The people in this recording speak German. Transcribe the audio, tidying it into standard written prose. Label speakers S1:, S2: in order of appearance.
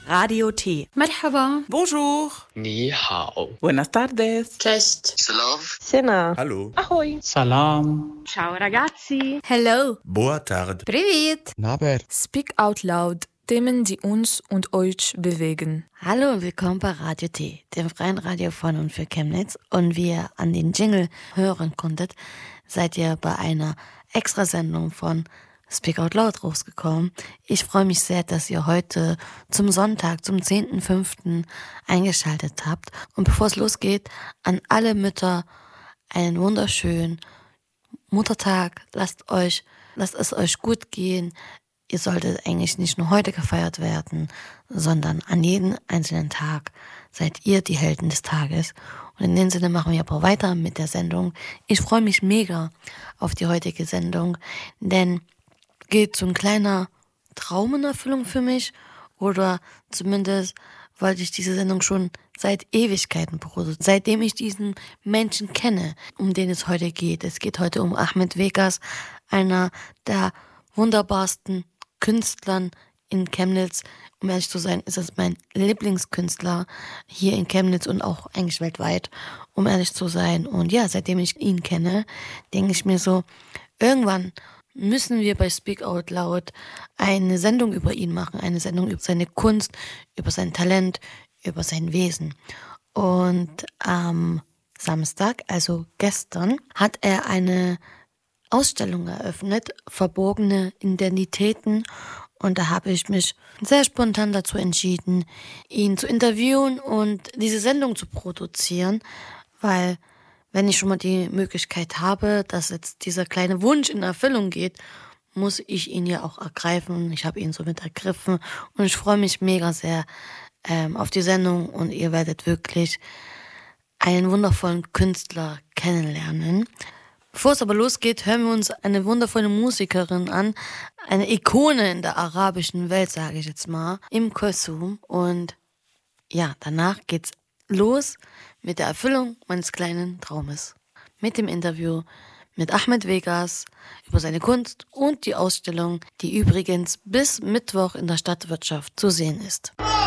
S1: Radio T.
S2: مرحبا.
S3: Bonjour.
S4: Ni hao.
S3: Buenas tardes.
S5: Cześć.
S6: Salam.
S7: Sena.
S8: Hallo.
S2: Ahoj.
S9: Salam.
S1: Ciao ragazzi.
S2: Hello.
S8: Boa tarde.
S2: Привет.
S9: Naber.
S10: Speak Out Loud. Themen, die uns und euch bewegen.
S11: Hallo und willkommen bei Radio T, dem freien Radio von und für Chemnitz. Und wie ihr an den Jingle hören konntet, seid ihr bei einer Extrasendung von Speak Out Loud rausgekommen. Ich freue mich sehr, dass ihr heute zum Sonntag, zum 10.05. eingeschaltet habt. Und bevor es losgeht, an alle Mütter einen wunderschönen Muttertag. Lasst es euch gut gehen. Ihr solltet eigentlich nicht nur heute gefeiert werden, sondern an jedem einzelnen Tag seid ihr die Helden des Tages. Und in dem Sinne machen wir aber weiter mit der Sendung. Ich freue mich mega auf die heutige Sendung, denn geht so ein kleiner Traum in Erfüllung für mich, oder zumindest wollte ich diese Sendung schon seit Ewigkeiten produzieren, seitdem ich diesen Menschen kenne, um den es heute geht. Es geht heute um Ahmed Vegas, einer der wunderbarsten Künstlern in Chemnitz. Um ehrlich zu sein, ist das mein Lieblingskünstler hier in Chemnitz und auch eigentlich weltweit, um ehrlich zu sein. Und ja, seitdem ich ihn kenne, denke ich mir so, irgendwann müssen wir bei Speak Out Loud eine Sendung über ihn machen, eine Sendung über seine Kunst, über sein Talent, über sein Wesen. Und am Samstag, also gestern, hat er eine Ausstellung eröffnet, verborgene Identitäten, und da habe ich mich sehr spontan dazu entschieden, ihn zu interviewen und diese Sendung zu produzieren, weil wenn ich schon mal die Möglichkeit habe, dass jetzt dieser kleine Wunsch in Erfüllung geht, muss ich ihn ja auch ergreifen. Ich habe ihn somit ergriffen und ich freue mich mega sehr auf die Sendung, und ihr werdet wirklich einen wundervollen Künstler kennenlernen. Bevor es aber losgeht, hören wir uns eine wundervolle Musikerin an, eine Ikone in der arabischen Welt, sage ich jetzt mal, Kulthum. Und ja, danach geht's los mit der Erfüllung meines kleinen Traumes. Mit dem Interview mit Ahmed Vegas über seine Kunst und die Ausstellung, die übrigens bis Mittwoch in der Stadtwirtschaft zu sehen ist.